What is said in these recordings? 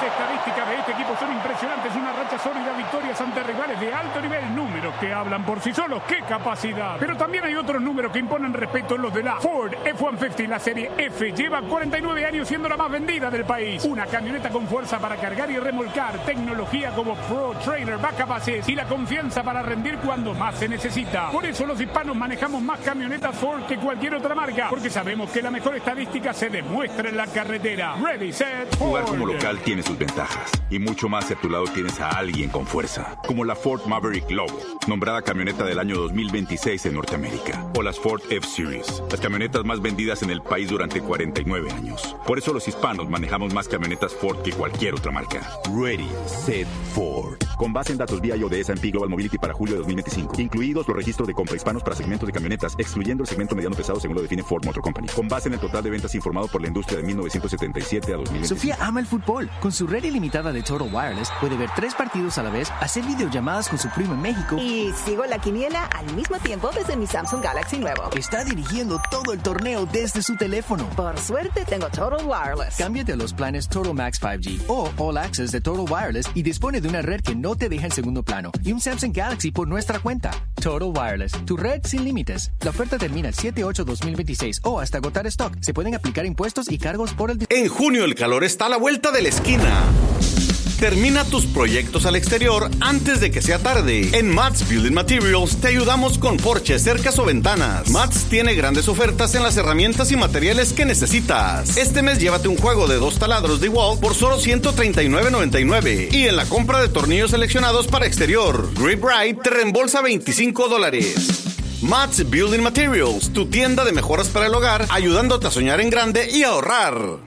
estadísticas de este equipo son impresionantes. Una racha sólida, victorias ante rivales de alto nivel. Números que hablan por sí solos. ¡Qué capacidad! Pero también hay otros números que imponen respeto, los de la Ford F-150, la serie F. Lleva 49 años siendo la más vendida del país. Una camioneta con fuerza para cargar y remolcar, tecnología como Pro Trailer, Backup Assist y la confianza para rendir cuando más se necesita. Por eso los hispanos manejamos más camionetas Ford que cualquier otra marca, porque sabemos que la mejor estadística se demuestra en la carretera. Ready, set, Ford. Jugar como local tiene sus ventajas y mucho más si a tu lado tienes a alguien con fuerza, como la Ford Maverick Lobo, nombrada camioneta del año 2026 en Norteamérica, o las Ford F-Series, las camionetas más vendidas en el país durante 49 años. Por eso los hispanos manejamos más camionetas Ford que cualquier otra marca. Ready, set, Ford. Con base en datos BI de S&P Global Mobility para julio de 2025, incluidos los registros de compra hispanos para segmentos de camionetas, excluyendo el segmento mediano pesado según lo define Ford Motor Company. Con base en el total de ventas informado por la industria de 1977 a 2025. Sofía ama el fútbol. Con su red ilimitada de Total Wireless puede ver 3 partidos a la vez, hacer videollamadas con su primo en México y sigo la quiniela al mismo tiempo desde mi Samsung Galaxy nuevo. Está dirigiendo todo el torneo desde su teléfono. Por suerte tengo Total Wireless. Cámbiate a los planes Total Max 5G o All Access de Total Wireless y dispone de una red que no te deja en segundo plano y un Samsung Galaxy por nuestra cuenta. Total Wireless, tu red sin límites. La oferta termina el 7/8/2026 o hasta agotar stock. Se pueden aplicar impuestos y cargos por el... En junio el calor está a la vuelta de la esquina. Termina tus proyectos al exterior antes de que sea tarde. En Mats Building Materials te ayudamos con porches, cercas o ventanas. Mats tiene grandes ofertas en las herramientas y materiales que necesitas. Este mes llévate un juego de 2 taladros de wall por solo $139.99. Y en la compra de tornillos seleccionados para exterior, Grip Ride te reembolsa $25. Mats Building Materials, tu tienda de mejoras para el hogar, ayudándote a soñar en grande y ahorrar.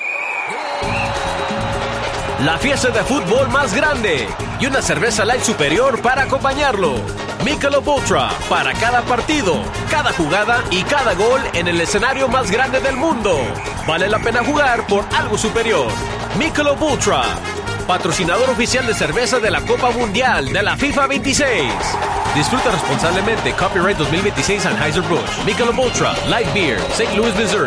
La fiesta de fútbol más grande y una cerveza light superior para acompañarlo. Michelob Ultra para cada partido, cada jugada y cada gol en el escenario más grande del mundo. Vale la pena jugar por algo superior. Michelob Ultra, patrocinador oficial de cerveza de la Copa Mundial de la FIFA 26. Disfruta responsablemente. Copyright 2026 Anheuser-Busch. Michelob Ultra Light Beer, St. Louis, Missouri.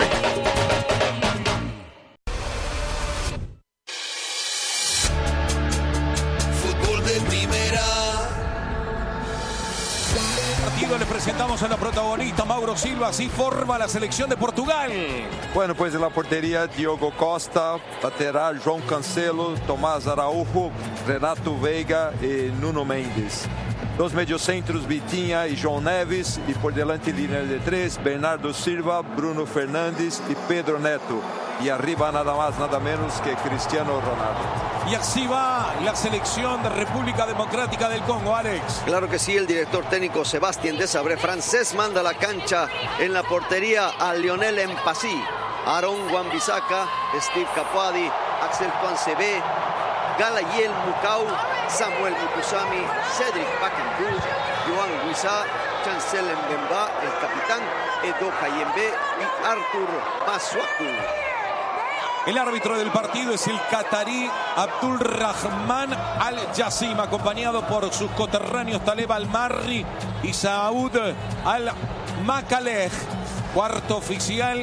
Presentamos a la protagonista Mauro Silva, así forma la selección de Portugal. Bueno, pues en la portería Diogo Costa, lateral João Cancelo, Tomás Araújo, Renato Veiga y Nuno Mendes. 2 mediocentros, Vitinha y João Neves, y por delante línea de 3, Bernardo Silva, Bruno Fernandes y Pedro Neto. Y arriba nada más, nada menos que Cristiano Ronaldo. Y así va la selección de República Democrática del Congo, Alex. Claro que sí, el director técnico Sébastien Desabré, francés, manda la cancha en la portería a Lionel Mpassi, Aaron Wan-Bissaka, Steve Capuadi, Axel Tuanzebe, Galayel Mukau, Samuel Mukusami, Cedric Bakambu, Joan Wissa, Chancel Mbemba, el capitán Edo Kayembe y Arthur Masuaku. El árbitro del partido es el catarí Abdul Rahman Al-Jassim, acompañado por sus coterráneos Taleb Al-Marri y Saud Al-Makaleh. Cuarto oficial,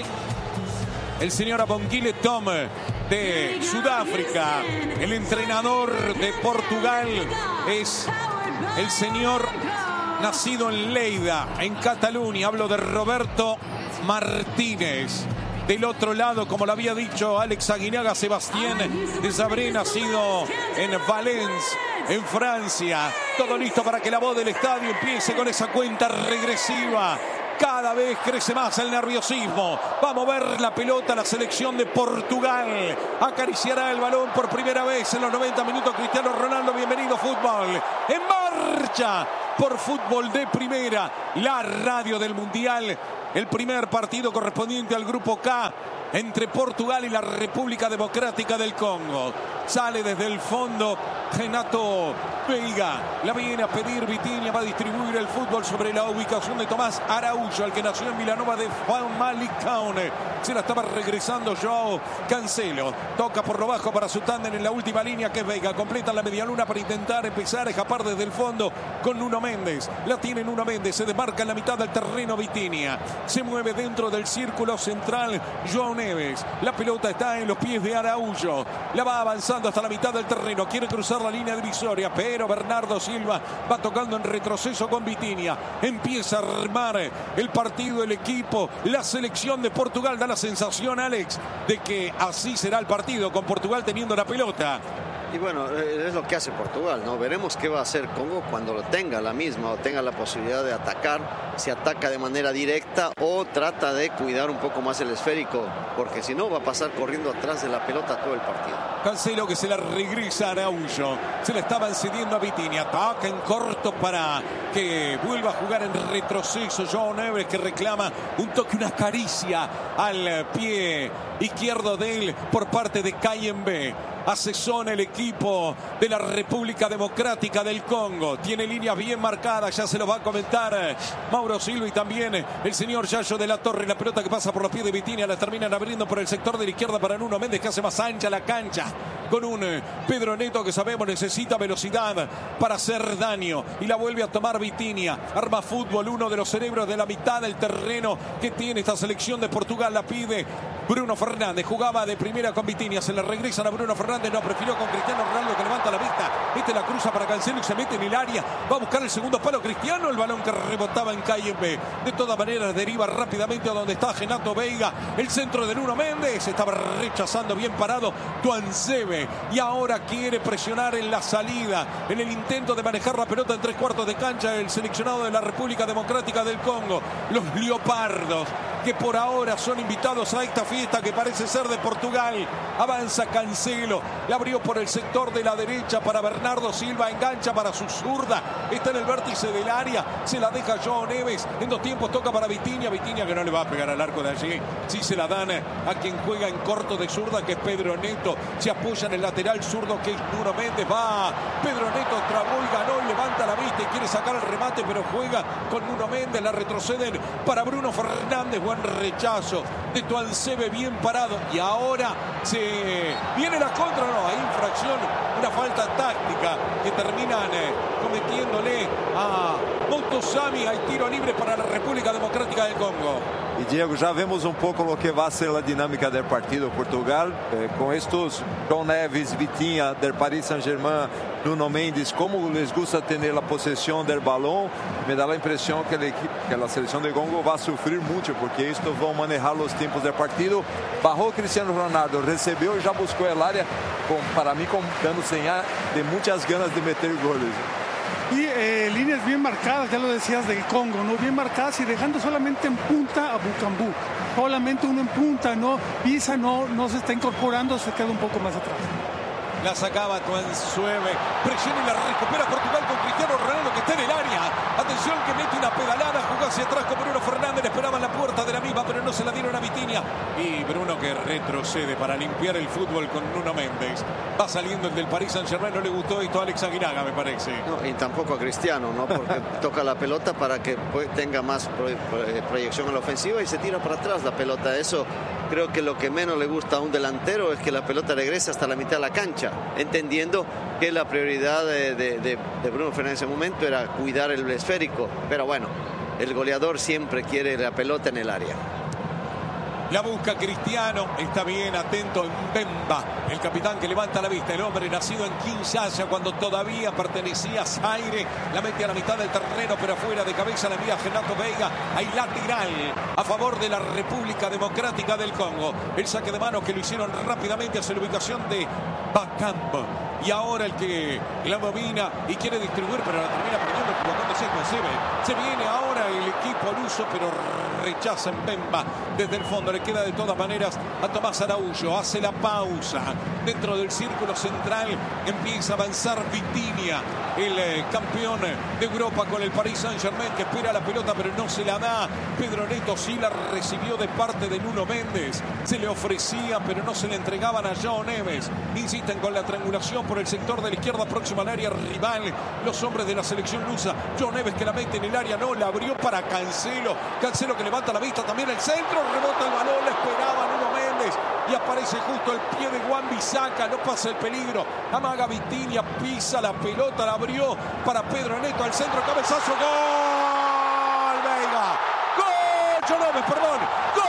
el señor Abongile Tom de Sudáfrica. El entrenador de Portugal es el señor nacido en Lleida, en Cataluña. Hablo de Roberto Martínez. Del otro lado, como lo había dicho Alex Aguinaga, Sébastien Desabré, nacido en Valence, en Francia. Todo listo para que la voz del estadio empiece con esa cuenta regresiva. Cada vez crece más el nerviosismo. Va a mover la pelota la selección de Portugal. Acariciará el balón por primera vez en los 90 minutos Cristiano Ronaldo. Bienvenido fútbol. En marcha por Fútbol de Primera, la radio del Mundial. El primer partido correspondiente al Grupo K entre Portugal y la República Democrática del Congo. Sale desde el fondo Renato Veiga. La viene a pedir Vitinha. Va a distribuir el fútbol sobre la ubicación de Tomás Araújo, el que nació en Vilanova de Famalicão. Se la estaba regresando Joao Cancelo. Toca por lo bajo para su tándem en la última línea, que es Veiga. Completa la medialuna para intentar empezar a escapar desde el fondo con Nuno Méndez. La tiene Nuno Méndez. Se desmarca en la mitad del terreno Vitinha. Se mueve dentro del círculo central João Neves. La pelota está en los pies de Araújo. La va avanzando hasta la mitad del terreno. Quiere cruzar la línea divisoria, pero Bernardo Silva va tocando en retroceso con Vitinha. Empieza a armar el partido, el equipo, la selección de Portugal. Da la sensación, Alex, de que así será el partido, con Portugal teniendo la pelota. Y bueno, es lo que hace Portugal, ¿no? Veremos qué va a hacer Congo cuando lo tenga la misma o tenga la posibilidad de atacar. Si ataca de manera directa o trata de cuidar un poco más el esférico, porque si no va a pasar corriendo atrás de la pelota todo el partido. Cancelo, que se la regresa a Araújo. Se la estaban cediendo a Vitinha. Ataca en corto para que vuelva a jugar en retroceso João Neves, que reclama un toque, una caricia al pie izquierdo de él por parte de KMB. Asesora el equipo de la República Democrática del Congo. Tiene líneas bien marcadas, ya se lo va a comentar Mauro Silva y también el señor Yayo de la Torre. La pelota que pasa por los pies de Vitinha la terminan abriendo por el sector de la izquierda para Nuno Méndez, que hace más ancha la cancha, con un Pedro Neto que sabemos necesita velocidad para hacer daño, y la vuelve a tomar Vitinha. Arma fútbol, uno de los cerebros de la mitad del terreno que tiene esta selección de Portugal. La pide Bruno Fernández. Jugaba de primera con Vitinha, se la regresan a Bruno Fernández. No, prefirió con Cristiano Ronaldo, que levanta la vista. La cruza para Cancelo y se mete en el área. Va a buscar el segundo palo Cristiano. El balón que rebotaba en KMB. De todas maneras deriva rápidamente a donde está Renato Veiga. El centro de Nuno Méndez. Estaba rechazando bien parado Tuanzebe. Y ahora quiere presionar en la salida, en el intento de manejar la pelota en 3/4 de cancha, el seleccionado de la República Democrática del Congo. Los leopardos, que por ahora son invitados a esta fiesta que parece ser de Portugal. Avanza Cancelo. La abrió por el sector de la derecha para Bernardo Silva. Engancha para su zurda. Está en el vértice del área. Se la deja João Neves. En dos tiempos toca para Vitinha. Vitinha, que no le va a pegar al arco de allí. Sí se la dan a quien juega en corto de zurda, que es Pedro Neto. Se apoya en el lateral zurdo, que es Nuno Méndez. Va Pedro Neto, trabó y ganó y levanta la vista y quiere sacar el remate, pero juega con Nuno Méndez. La retroceden para Bruno Fernández. Buen rechazo de Tuanzebe, bien parado. Y ahora se viene la contra. No, hay infracción, una falta táctica que terminan cometiéndole a Montosami. Hay tiro libre para la República Democrática del Congo. E Diego, já vemos um pouco o que vai ser a dinâmica do partido. Portugal, com estes João Neves, Vitinha, del Paris Saint-Germain, Nuno Mendes, como les gusta ter a possessão do balão, me dá a impressão que a seleção de Congo vai sofrer muito, porque isto vão manejar os tempos do partido. Barrou Cristiano Ronaldo, recebeu e já buscou a área, para mim, dando señal de muitas ganas de meter goles. Y líneas bien marcadas, ya lo decías, del Congo, ¿no? Bien marcadas y dejando solamente en punta a Bucambú. Solamente uno en punta, ¿no? Pisa, no se está incorporando, se queda un poco más atrás. La sacaba Tuanzebe, presiona y la recupera Portugal con Cristiano Ronaldo, que está en el área. Atención, que mete una pedalada, jugó hacia atrás con Bruno Fernández, esperaban la puerta de la misma, pero no se la dieron a Vitinha. Y Bruno, que retrocede para limpiar el fútbol con Nuno Méndez. Va saliendo el del Paris Saint-Germain. No le gustó esto a Alex Aguinaga, me parece. No, y tampoco a Cristiano, ¿no? Porque toca la pelota para que tenga más proyección a la ofensiva y se tira para atrás la pelota. Eso creo que lo que menos le gusta a un delantero es que la pelota regrese hasta la mitad de la cancha, entendiendo que la prioridad de Bruno Fernández en ese momento era cuidar el esférico. Pero bueno, el goleador siempre quiere la pelota en el área. La busca Cristiano, está bien atento Mbemba, el capitán que levanta la vista, el hombre nacido en Kinshasa cuando todavía pertenecía a Zaire. La mete a la mitad del terreno, pero afuera, de cabeza la mía Renato Veiga. Hay lateral a favor de la República Democrática del Congo. El saque de mano que lo hicieron rápidamente hacia la ubicación de Bakambo. Y ahora el que la domina y quiere distribuir, pero la termina perdiendo, equivocándose con Sebe. Se viene ahora el equipo al uso, pero rechaza Mbemba desde el fondo. Le queda de todas maneras a Tomás Araújo. Hace la pausa dentro del círculo central. Empieza a avanzar Vitinha. el campeón de Europa con el Paris Saint-Germain, que espera la pelota pero no se la da. Pedro Neto sí la recibió de parte de Nuno Méndez. Se le ofrecía pero no se le entregaban a João Neves. Insisten con la triangulación por el sector de la izquierda próxima al área rival. Los hombres de la selección lusa. João Neves que la mete en el área, no, la abrió para Cancelo. Cancelo que levanta la vista también el centro, rebota el balón, la esperaba Nuno Méndez y aparece justo al pie de Wan-Bissaka, no pasa el peligro, amaga Vitinha, pisa la pelota, la abrió para Pedro Neto al centro, cabezazo, gol, Veiga, gol, João Neves, perdón, gol.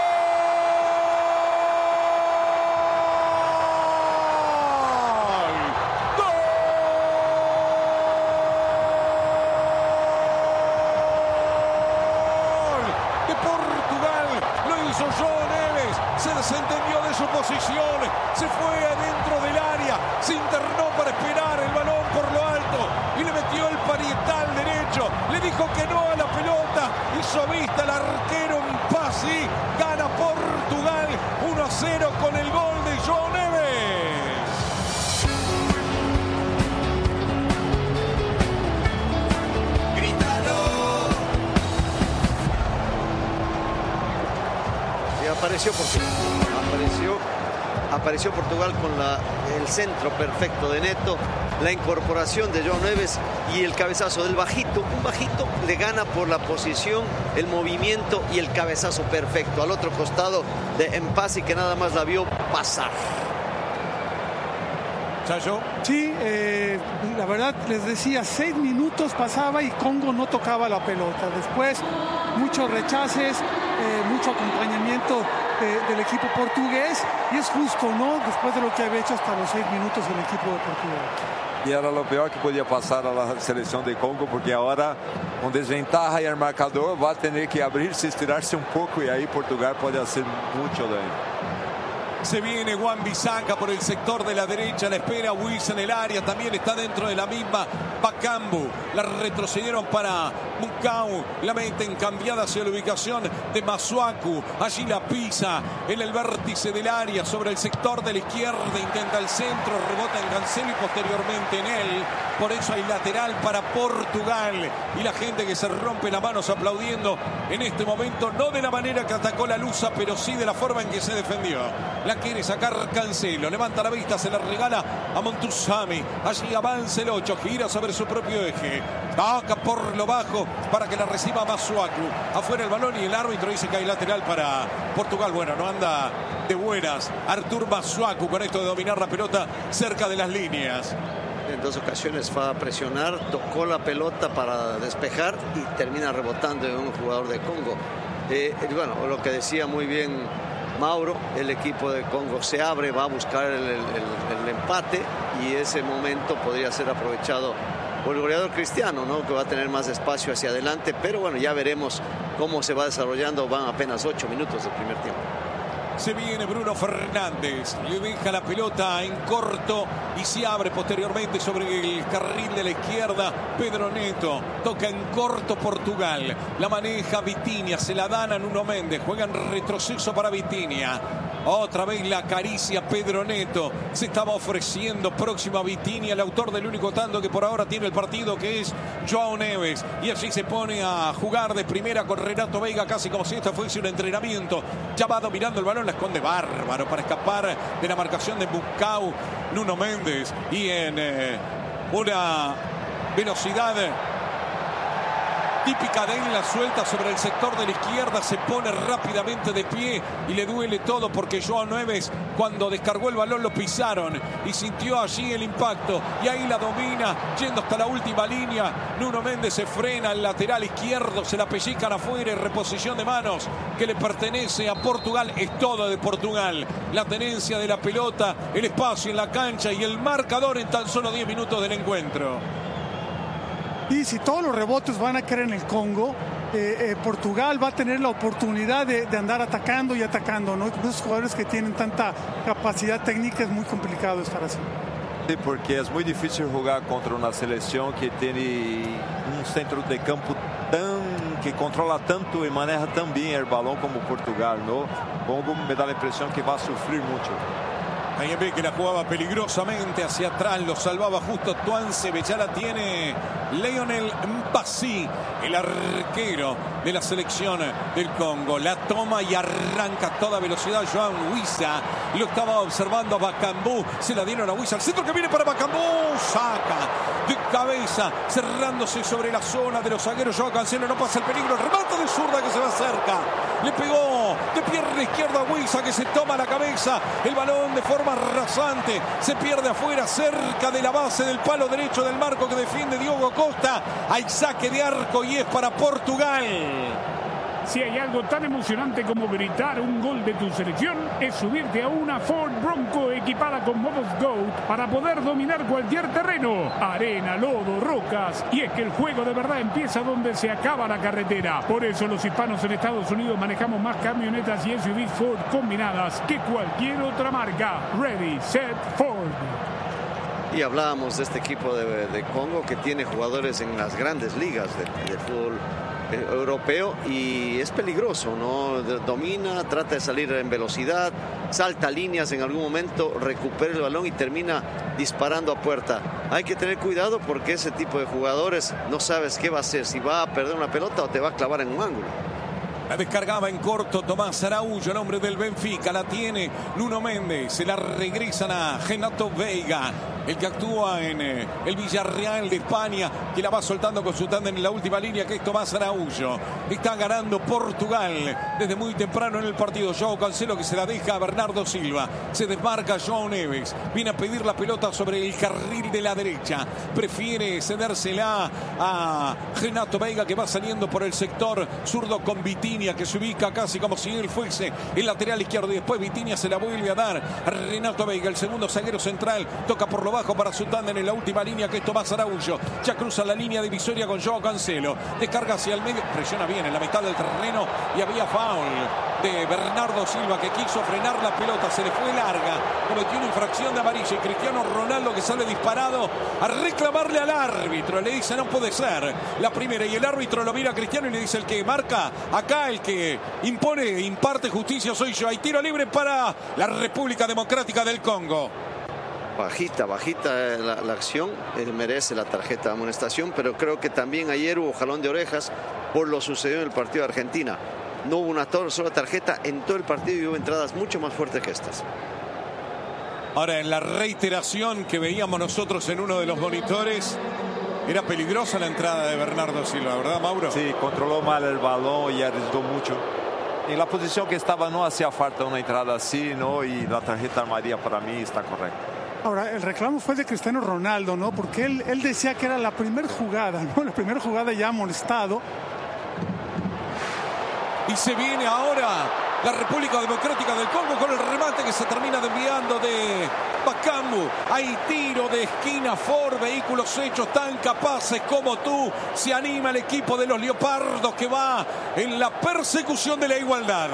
Se entendió de su posición, se fue adentro del área, se internó para esperar el balón por lo alto y le metió el parietal derecho, le dijo que no a la pelota, hizo vista el arquero Mpassi, gana Portugal 1-0 con el gol de João Neves. ¡Grítalo! Y apareció Portugal con el centro perfecto de Neto, la incorporación de João Neves y el cabezazo del bajito. Un bajito le gana por la posición, el movimiento y el cabezazo perfecto al otro costado de Mpassi, que nada más la vio pasar. ¿Chayo? Sí, la verdad les decía, 6 minutos pasaba y Congo no tocaba la pelota. Después muchos rechaces, mucho acompañamiento del equipo portugués, y es justo, ¿no? Después de lo que había hecho hasta los 6 minutos el equipo de Portugal. E era o pior que podia passar a seleção de Congo, porque agora com desventaja e o marcador vai ter que abrir-se, estirar-se pouco, e aí Portugal pode fazer muito daño. Se viene Wan-Bissaka por el sector de la derecha, la espera Wiz en el área, también está dentro de la misma Bakambu, la retrocedieron para Mukau, la meten cambiada hacia la ubicación de Masuaku, allí la pisa en el vértice del área sobre el sector de la izquierda, intenta el centro, rebota en Cancelo y posteriormente en él, por eso hay lateral para Portugal y la gente que se rompe las manos aplaudiendo en este momento, no de la manera que atacó la lusa, pero sí de la forma en que se defendió. La quiere sacar Cancelo, levanta la vista, se la regala a Montuzami, allí avanza el 8, gira sobre su propio eje, toca por lo bajo para que la reciba Masuaku, afuera el balón y el árbitro dice que hay lateral para Portugal. Bueno, no anda de buenas Artur Masuaku con esto de dominar la pelota cerca de las líneas. En 2 ocasiones fue a presionar, tocó la pelota para despejar y termina rebotando en un jugador de Congo. Bueno, lo que decía muy bien Mauro, el equipo de Congo se abre, va a buscar el empate, y ese momento podría ser aprovechado por el goleador Cristiano, ¿no? Que va a tener más espacio hacia adelante, pero bueno, ya veremos cómo se va desarrollando. Van apenas 8 minutos del primer tiempo. Se viene Bruno Fernández, le deja la pelota en corto y se abre posteriormente sobre el carril de la izquierda. Pedro Neto toca en corto Portugal, la maneja Vitinha, se la dan a Nuno Méndez, juega en retroceso para Vitinha. Otra vez la acaricia Pedro Neto, se estaba ofreciendo próximo a Vitinha, el autor del único tanto que por ahora tiene el partido, que es João Neves, y allí se pone a jugar de primera con Renato Veiga, casi como si esto fuese un entrenamiento. Ya va dominando el balón, la esconde bárbaro para escapar de la marcación de Mukau, Nuno Méndez, y en una velocidad típica de él, la suelta sobre el sector de la izquierda, se pone rápidamente de pie y le duele todo porque João Neves, cuando descargó el balón, lo pisaron y sintió allí el impacto, y ahí la domina yendo hasta la última línea. Nuno Méndez se frena al lateral izquierdo, se la pellizcan afuera y reposición de manos que le pertenece a Portugal. Es todo de Portugal, la tenencia de la pelota, el espacio en la cancha y el marcador en tan solo 10 minutos del encuentro. Y si todos los rebotes van a caer en el Congo, Portugal va a tener la oportunidad de andar atacando y atacando, ¿no? Los jugadores que tienen tanta capacidad técnica, es muy complicado estar así. Sí, porque es muy difícil jugar contra una selección que tiene un centro de campo que controla tanto y maneja tan bien el balón como Portugal, ¿no? Congo me da la impresión que va a sufrir mucho. Kayembe que la jugaba peligrosamente hacia atrás, lo salvaba justo Tuansebe, ya la tiene Lionel Mpassi, el arquero de la selección del Congo. La toma y arranca a toda velocidad Joan Wissa, lo estaba observando a Bakambu, se la dieron a Wissa, el centro que viene para Bakambu, saca de cabeza, cerrándose sobre la zona de los zagueros. Joao Cancelo, no pasa el peligro, el remate de zurda que se va cerca, le pegó de pierna izquierda a Wissa, que se toma la cabeza, el balón de forma rasante se pierde afuera, cerca de la base del palo derecho del marco que defiende Diogo Costa. Hay saque de arco y es para Portugal. Si hay algo tan emocionante como gritar un gol de tu selección, es subirte a una Ford Bronco equipada con modos GOAT para poder dominar cualquier terreno, arena, lodo, rocas. Y es que el juego de verdad empieza donde se acaba la carretera. Por eso los hispanos en Estados Unidos manejamos más camionetas y SUVs Ford combinadas que cualquier otra marca. Ready, set, Ford. Y hablábamos de este equipo de Congo que tiene jugadores en las grandes ligas de fútbol europeo y es peligroso, ¿no? Domina, trata de salir en velocidad, salta líneas en algún momento, recupera el balón y termina disparando a puerta. Hay que tener cuidado porque ese tipo de jugadores no sabes qué va a hacer, si va a perder una pelota o te va a clavar en un ángulo. La descargaba en corto Tomás Araújo, el hombre del Benfica. La tiene Nuno Méndez. Se la regresan a Renato Veiga, el que actúa en el Villarreal de España, que la va soltando con su tándem en la última línea, que es Tomás Araújo. Está ganando Portugal desde muy temprano en el partido. Joao Cancelo, que se la deja a Bernardo Silva. Se desmarca João Neves. Viene a pedir la pelota sobre el carril de la derecha. Prefiere cedérsela a Renato Veiga, que va saliendo por el sector zurdo con Vitinha, que se ubica casi como si él fuese el lateral izquierdo, y después Vitinha se la vuelve a dar a Renato Veiga, el segundo zaguero central. Toca por lo bajo para su tándem en la última línea, que es Tomás Araújo. Ya cruza la línea divisoria con Joao Cancelo, descarga hacia el medio, presiona bien en la mitad del terreno y había foul de Bernardo Silva, que quiso frenar la pelota, se le fue larga, cometió una infracción de amarilla, y Cristiano Ronaldo, que sale disparado a reclamarle al árbitro, le dice no puede ser la primera, y el árbitro lo mira a Cristiano y le dice: el que marca acá, el que imparte justicia soy yo. Hay tiro libre para la República Democrática del Congo. Bajita la acción, merece la tarjeta de amonestación, pero creo que también ayer hubo jalón de orejas por lo sucedido en el partido de Argentina. No hubo una sola tarjeta en todo el partido y hubo entradas mucho más fuertes que estas. Ahora, en la reiteración que veíamos nosotros en uno de los monitores, era peligrosa la entrada de Bernardo Silva, ¿verdad, Mauro? Sí, controló mal el balón y arriesgó mucho. En la posición que estaba no hacía falta una entrada así, ¿no? Y la tarjeta amarilla para mí está correcta. Ahora, el reclamo fue de Cristiano Ronaldo, ¿no? Porque él decía que era la primera jugada, ¿no? La primera jugada ya amonestado. Y se viene ahora la República Democrática del Congo con el remate que se termina desviando de Bakambu. Hay tiro de esquina, Ford, vehículos hechos tan capaces como tú. Se anima el equipo de los Leopardos, que va en la persecución de la igualdad.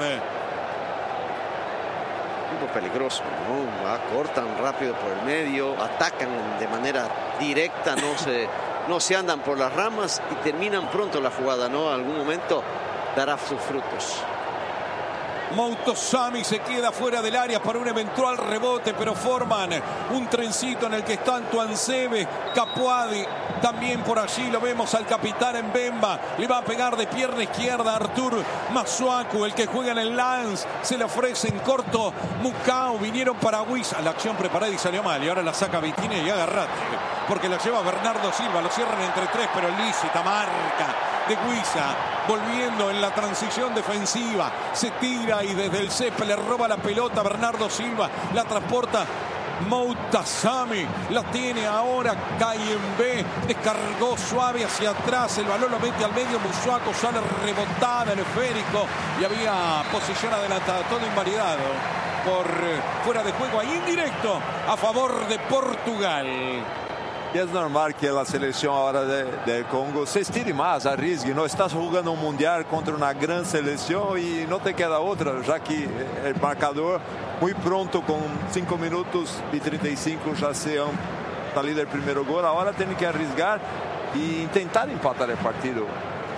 Peligroso, ¿no? Cortan rápido por el medio, atacan de manera directa, no se andan por las ramas y terminan pronto la jugada, ¿no? Algún momento dará sus frutos. Moutosami se queda fuera del área para un eventual rebote, pero forman un trencito en el que están Tuansebe, Capuadi, también por allí lo vemos al capitán Mbemba, le va a pegar de pierna izquierda a Artur Masuaku, el que juega en el Lens, se le ofrece en corto Mukau, vinieron para Wissa, la acción preparada y salió mal, y ahora la saca Vitinha y agarrate, porque la lleva Bernardo Silva, lo cierran entre tres, pero lícita marca de Wissa, volviendo en la transición defensiva, se tira y desde el césped le roba la pelota a Bernardo Silva, la transporta Moutosami, la tiene ahora Kayembe, descargó suave hacia atrás, el balón lo mete al medio, Masuaku sale rebotada, el esférico, y había posición adelantada, todo invalidado por fuera de juego, ahí indirecto a favor de Portugal. E é normal que a seleção agora do Congo se estire mais, arriesgue. Não estás jogando um mundial contra uma grande seleção e não te queda outra, já que o marcador muito pronto, com 5 minutos e 35 já está líder primeiro gol. Agora tem que arriesgar e tentar empatar o partido.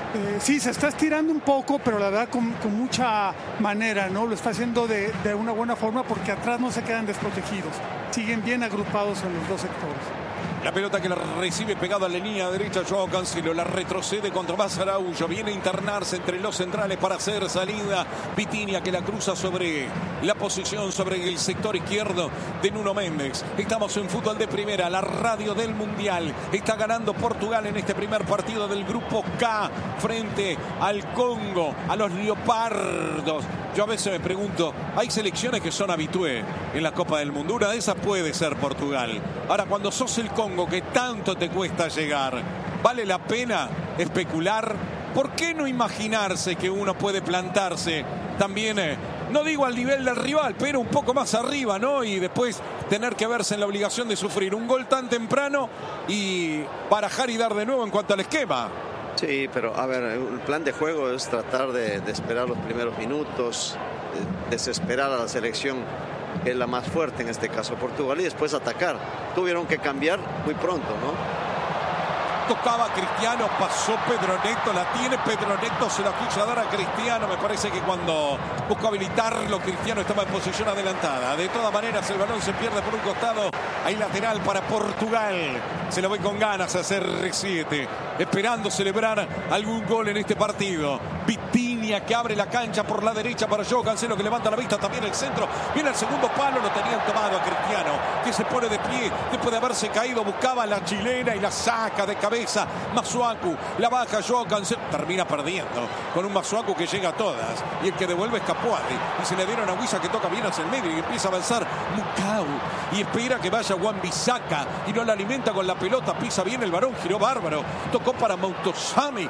Sí, se está estirando un poco, pero la verdad con mucha manera, ¿no? Lo está haciendo de una buena forma porque atrás no se quedan desprotegidos. Siguen bien agrupados en los dos sectores. La pelota que la recibe pegado a la línea derecha Joao Cancelo, la retrocede contra Tomás Araújo, viene a internarse entre los centrales para hacer salida. Vitinha que la cruza sobre la posición, sobre el sector izquierdo de Nuno Méndez. Estamos en Fútbol de Primera, la radio del Mundial. Está ganando Portugal en este primer partido del Grupo K frente al Congo, a los Leopardos. Yo a veces me pregunto, hay selecciones que son habitué en la Copa del Mundo. Una de esas puede ser Portugal. Ahora, cuando sos el Congo, que tanto te cuesta llegar, ¿vale la pena especular? ¿Por qué no imaginarse que uno puede plantarse también, no digo al nivel del rival, pero un poco más arriba, ¿no? Y después tener que verse en la obligación de sufrir un gol tan temprano y barajar y dar de nuevo en cuanto al esquema. Sí, pero a ver, el plan de juego es tratar de esperar los primeros minutos, desesperar a la selección que es la más fuerte, en este caso Portugal, y después atacar. Tuvieron que cambiar muy pronto, ¿no? Tocaba Cristiano, pasó Pedro Neto, la tiene Pedro Neto, se la quiso dar a Cristiano. Me parece que cuando buscó habilitarlo, Cristiano estaba en posición adelantada. De todas maneras, el balón se pierde por un costado. Hay lateral para Portugal. Se lo ve con ganas a CR7, esperando celebrar algún gol en este partido. Vitinha que abre la cancha por la derecha para Joao Cancelo, que levanta la vista, también el centro. Viene el segundo palo, lo tenían tomado a Cristiano, que se pone de pie después de haberse caído. Buscaba la chilena y la saca de cabeza. Masuaku, la baja Joao Cancelo, termina perdiendo con un Masuaku que llega a todas, y el que devuelve es Capuati, y se le dieron a Huiza, que toca bien hacia el medio y empieza a avanzar Mukau, y espera que vaya Wan-Bissaka y no la alimenta con la pelota. Pisa bien el varón, giró bárbaro, tocó para Mautosami,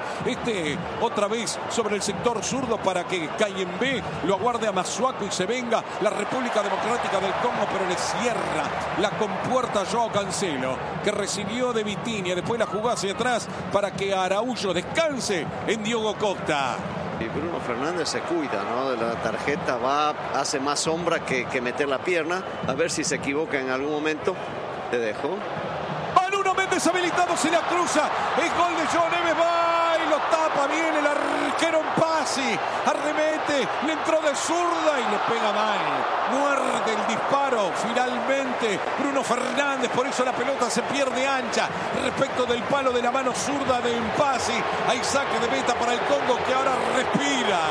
otra vez sobre el sector zurdo para que Kayembe lo aguarde a Masuaku y se venga la República Democrática del Congo, pero le cierra la compuerta Joao Cancelo, que recibió de Vitinha, después la jugó hacia atrás para que Araújo descanse en Diogo Costa. Y Bruno Fernández se cuida, ¿no? De la tarjeta, hace más sombra que meter la pierna, a ver si se equivoca en algún momento. Te dejo. Nuno Méndez habilitado, se la cruza, el gol de Joao Neves, va y lo tapa bien el arquero Mpasi, arremete, le entró de zurda y le pega mal, muerde el disparo finalmente Bruno Fernández, por eso la pelota se pierde ancha respecto del palo de la mano zurda de Mpasi. Hay saque de meta para el Congo, que ahora respira.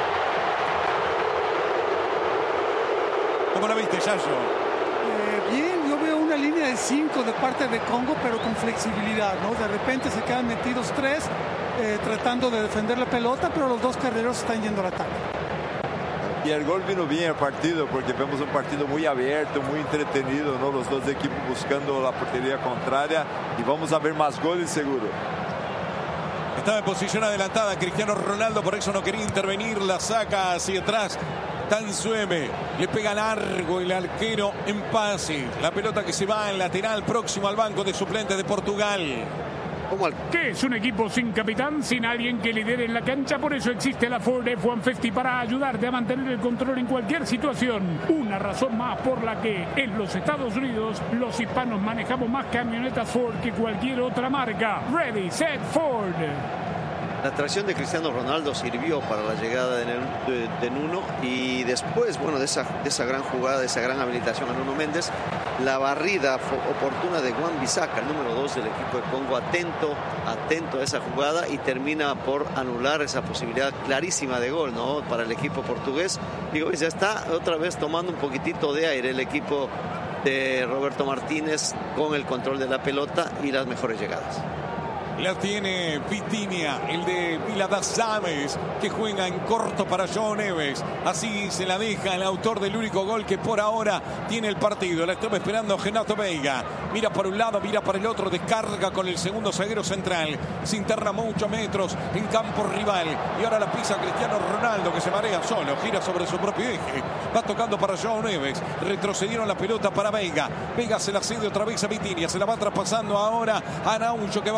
¿Cómo la viste, Yayo? Bien, yo veo una línea de 5 de parte de Congo, pero con flexibilidad, ¿no? De repente se quedan metidos 3 tratando de defender la pelota, pero los dos carreros están yendo al ataque. Y el gol vino bien al partido, porque vemos un partido muy abierto, muy entretenido, ¿no? Los dos equipos buscando la portería contraria, y vamos a ver más goles seguro. Estaba en posición adelantada Cristiano Ronaldo, por eso no quería intervenir, la saca hacia atrás. Tansueme, le pega largo el arquero Mpasi. La pelota que se va en lateral, próximo al banco de suplentes de Portugal. ¿Qué es un equipo sin capitán, sin alguien que lidere en la cancha? Por eso existe la Ford F-150 para ayudarte a mantener el control en cualquier situación. Una razón más por la que en los Estados Unidos los hispanos manejamos más camionetas Ford que cualquier otra marca. Ready, set, Ford. La tracción de Cristiano Ronaldo sirvió para la llegada de Nuno, y después, bueno, de esa gran jugada, de esa gran habilitación a Nuno Méndez, la barrida oportuna de Wan-Bissaka, el número 2 del equipo de Congo, atento a esa jugada, y termina por anular esa posibilidad clarísima de gol, ¿no? Para el equipo portugués. Digo, ya está otra vez tomando un poquitito de aire el equipo de Roberto Martínez, con el control de la pelota y las mejores llegadas. La tiene Vitinha, el de Vila das Ames, que juega en corto para Joao Neves. Así se la deja el autor del único gol que por ahora tiene el partido. La estaba esperando Renato Veiga. Mira por un lado, mira por el otro, descarga con el segundo zaguero central. Se interna muchos metros en campo rival. Y ahora la pisa Cristiano Ronaldo, que se marea solo, gira sobre su propio eje. Va tocando para Joao Neves. Retrocedieron la pelota para Veiga. Veiga se la cede otra vez a Vitinha. Se la va traspasando ahora a Araújo, que va a abrir la cancha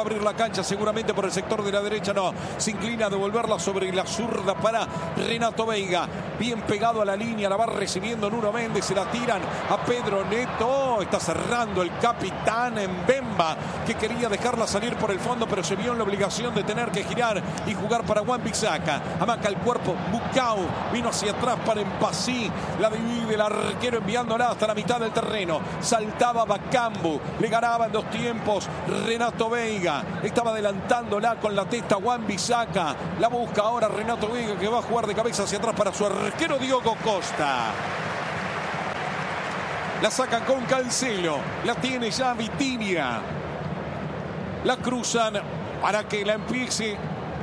engancha seguramente por el sector de la derecha. No, se inclina a devolverla sobre la zurda para Renato Veiga. Bien pegado a la línea, la va recibiendo Nuno Méndez. Se la tiran a Pedro Neto. Está cerrando el capitán Mbemba, que quería dejarla salir por el fondo, pero se vio en la obligación de tener que girar y jugar para Wan-Bissaka. Amaca el cuerpo, Bucau vino hacia atrás para Mpasí. La divide el arquero enviándola hasta la mitad del terreno. Saltaba Bakambu, le ganaba en 2 tiempos Renato Veiga. Estaba adelantándola con la testa Wan-Bissaka. La busca ahora Renato Veiga, que va a jugar de cabeza hacia atrás para su arquero Diogo Costa. La sacan con Cancelo. La tiene ya Vitinha. La cruzan para que la empiece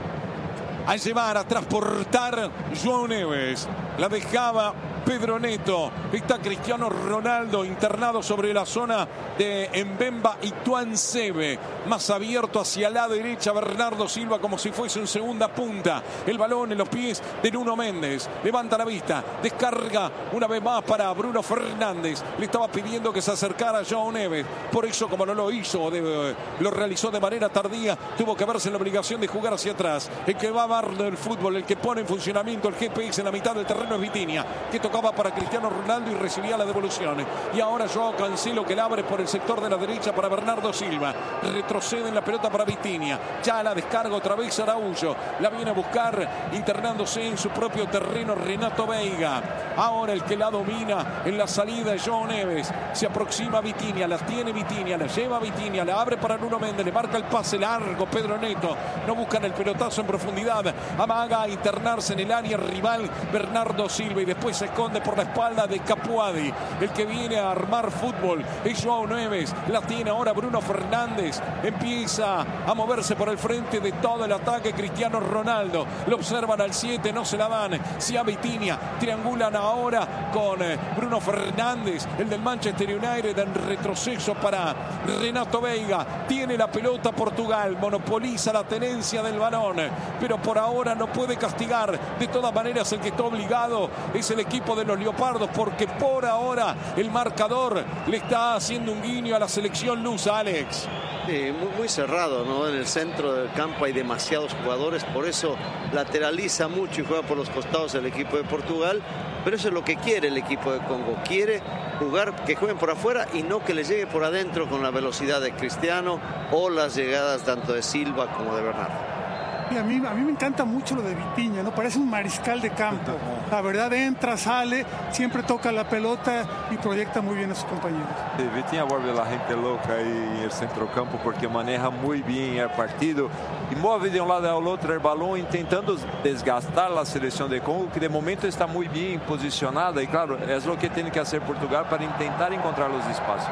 a llevar, a transportar João Neves. La dejaba Pedro Neto. Está Cristiano Ronaldo internado sobre la zona de Mbemba y Tuansebe. Más abierto hacia la derecha Bernardo Silva, como si fuese un segunda punta. El balón en los pies de Nuno Méndez. Levanta la vista. Descarga una vez más para Bruno Fernández. Le estaba pidiendo que se acercara a João Neves. Por eso, como no lo hizo, lo realizó de manera tardía, tuvo que verse en la obligación de jugar hacia atrás. El que va a dar el fútbol, el que pone en funcionamiento el GPS en la mitad del terreno es Vitinha, que tocaba para Cristiano Ronaldo y recibía la devolución. Y ahora Joao Cancelo, que la abre por el sector de la derecha para Bernardo Silva. Retrocede en la pelota para Vitinha. Ya la descarga otra vez Araújo. La viene a buscar internándose en su propio terreno Renato Veiga. Ahora el que la domina en la salida de João Neves. Se aproxima Vitinha, la tiene Vitinha, la lleva Vitinha, la abre para Nuno Méndez, le marca el pase largo Pedro Neto. No buscan el pelotazo en profundidad. Amaga a internarse en el área rival Bernardo Silva y después se esconde por la espalda de Capuadi. El que viene a armar fútbol es João Neves. La tiene ahora Bruno Fernández. Empieza a moverse por el frente de todo el ataque Cristiano Ronaldo. Lo observan al 7, no se la dan. Si a Vitinha triangulan ahora con Bruno Fernández, el del Manchester United, en retroceso para Renato Veiga. Tiene la pelota Portugal, monopoliza la tenencia del balón, pero por ahora no puede castigar. De todas maneras, el que está obligado es el equipo de los Leopardos, porque por ahora el marcador le está haciendo un guiño a la selección lusa, Alex. Sí, muy cerrado, ¿no? En el centro del campo hay demasiados jugadores, por eso lateraliza mucho y juega por los costados el equipo de Portugal, pero eso es lo que quiere el equipo de Congo. Quiere jugar, que jueguen por afuera y no que le llegue por adentro con la velocidad de Cristiano o las llegadas tanto de Silva como de Bernardo. Y a mí me encanta mucho lo de Vitinha, ¿no? Parece un mariscal de campo. La verdad, entra, sale, siempre toca la pelota y proyecta muy bien a sus compañeros. Sí, Vitinha vuelve la gente loca ahí en el centrocampo porque maneja muy bien el partido y mueve de un lado al otro el balón intentando desgastar la selección de Congo, que de momento está muy bien posicionada y claro, es lo que tiene que hacer Portugal para intentar encontrar los espacios.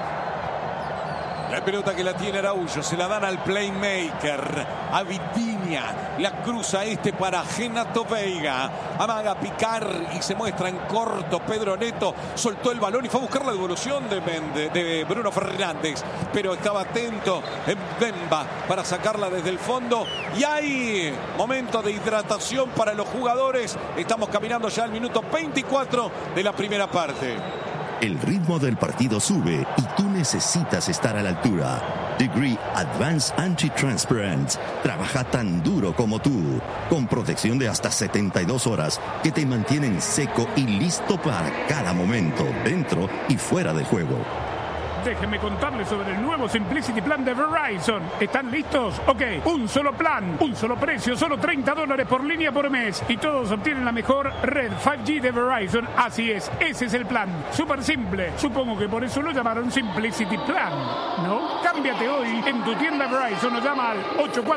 La pelota que la tiene Araújo, se la dan al playmaker, a Vitinha, la cruza para Renato Veiga, amaga a picar y se muestra en corto. Pedro Neto soltó el balón y fue a buscar la devolución de Bruno Fernández, pero estaba atento en Mbemba para sacarla desde el fondo. Y hay momento de hidratación para los jugadores. Estamos caminando ya al minuto 24 de la primera parte. El ritmo del partido sube y tú necesitas estar a la altura. Degree Advanced Anti-Transpirant trabaja tan duro como tú, con protección de hasta 72 horas que te mantienen seco y listo para cada momento, dentro y fuera de juego. Déjenme contarles sobre el nuevo Simplicity Plan de Verizon. ¿Están listos? Ok, un solo plan, un solo precio, solo $30 por línea por mes. Y todos obtienen la mejor red 5G de Verizon. Así es, ese es el plan. Súper simple. Supongo que por eso lo llamaron Simplicity Plan, ¿no? Cámbiate hoy en tu tienda Verizon o llama al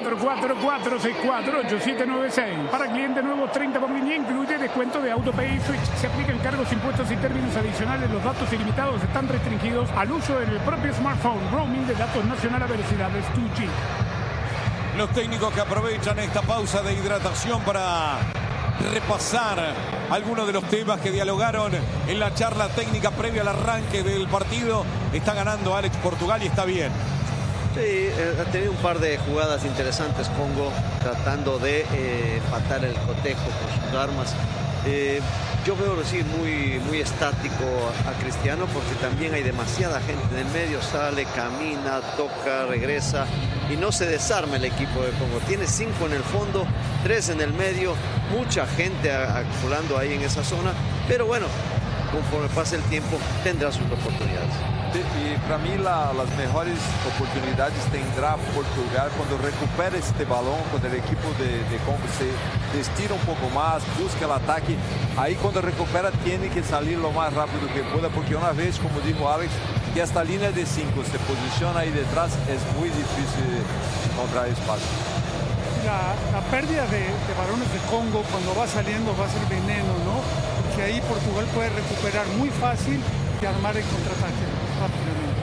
844-464-8796. Para clientes nuevos, 30 por línea, incluye descuento de AutoPay y Switch. Se aplican cargos, impuestos y términos adicionales. Los datos ilimitados están restringidos al uso en el propio smartphone. Roaming de datos nacional a velocidades 2G. Los técnicos que aprovechan esta pausa de hidratación para repasar algunos de los temas que dialogaron en la charla técnica previa al arranque del partido. Está ganando Alex Portugal y está bien. Sí, ha tenido un par de jugadas interesantes Congo, tratando de empatar el cotejo con sus armas. Yo veo decir muy estático a Cristiano, porque también hay demasiada gente en el medio, sale, camina, toca, regresa y no se desarma el equipo de Congo. Tiene 5 en el fondo, 3 en el medio, mucha gente acumulando ahí en esa zona, pero bueno, conforme pase el tiempo tendrá sus oportunidades. E para mim as melhores oportunidades tendrá Portugal quando recupera este balão, quando o equipo de Congo se estira um pouco mais, busca o ataque. Aí quando recupera tem que sair o mais rápido que pueda, porque uma vez, como dijo Alex, que esta linha de 5 se posiciona aí detrás, é muito difícil encontrar espaço. La pérdida de balones de Congo cuando va saliendo va a ser veneno, ¿no? Porque ahí Portugal puede recuperar muy fácil y armar el contraataque rápidamente.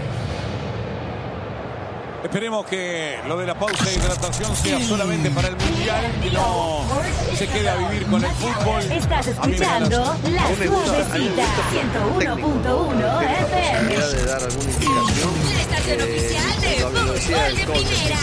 Esperemos que lo de la pausa de hidratación sea solamente para el Mundial y no se quede a vivir con el fútbol. Estás escuchando La Suavecita 101.1 FM. De dar alguna indicación. La estación oficial de Fútbol de Primera.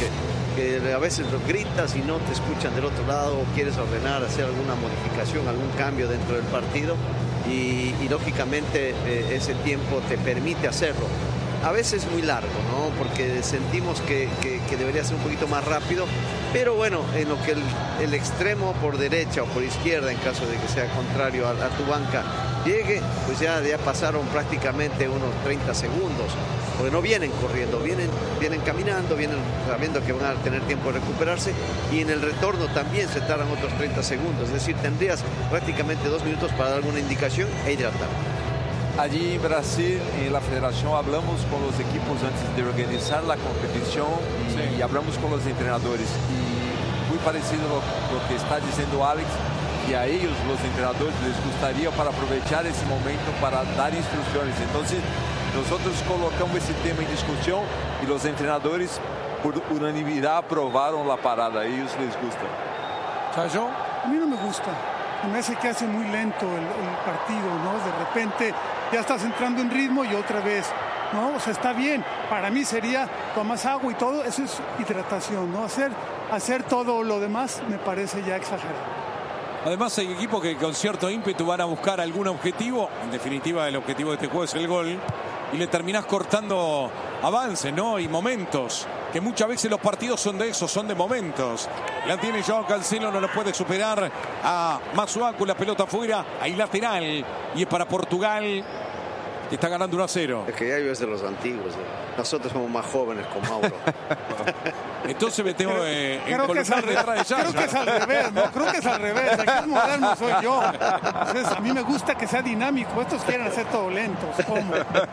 Que a veces lo gritas y no te escuchan del otro lado, o quieres ordenar, hacer alguna modificación, algún cambio dentro del partido y lógicamente ese tiempo te permite hacerlo. A veces muy largo, ¿no? Porque sentimos que debería ser un poquito más rápido, pero bueno, en lo que el extremo por derecha o por izquierda, en caso de que sea contrario a tu banca, llegue, pues ya pasaron prácticamente unos 30 segundos, porque no vienen corriendo, vienen caminando, vienen sabiendo que van a tener tiempo de recuperarse, y en el retorno también se tardan otros 30 segundos, es decir, tendrías prácticamente 2 minutos para dar alguna indicación e hidratar. Allí en Brasil, en la federación, hablamos con los equipos antes de organizar la competición y hablamos con los entrenadores. Y muy parecido a lo que está diciendo Alex, que a ellos, los entrenadores, les gustaría para aprovechar ese momento para dar instrucciones. Entonces, nosotros colocamos ese tema en discusión y los entrenadores, por unanimidad, aprobaron la parada. A ellos les gusta. ¿Chayo? A mí no me gusta. Me hace que hace muy lento el partido, ¿no? De repente ya estás entrando en ritmo y otra vez, ¿no? O sea, está bien. Para mí sería tomas agua y todo, eso es hidratación, ¿no? Hacer todo lo demás me parece ya exagerado. Además hay equipos que con cierto ímpetu van a buscar algún objetivo. En definitiva, el objetivo de este juego es el gol. Y le terminás cortando avances, ¿no? Y momentos. Que muchas veces los partidos son de eso, son de momentos. La tiene Joao Cancelo, no lo puede superar a Masuaku, la pelota afuera, hay lateral. Y es para Portugal, que está ganando 1-0. Es que ya yo es de los antiguos. Nosotros somos más jóvenes con Mauro. Entonces me tengo en creo que es al revés, ¿no? Creo que es al revés. El que es moderno soy yo. Entonces, a mí me gusta que sea dinámico. Estos quieren hacer todo lento. ¿Cómo?